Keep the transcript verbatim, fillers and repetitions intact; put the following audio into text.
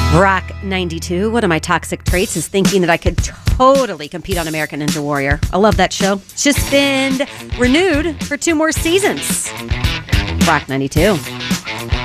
Rock ninety-two. One of my toxic traits is thinking that I could totally compete on American Ninja Warrior. I love that show. It's just been renewed for two more seasons. Rock ninety-two.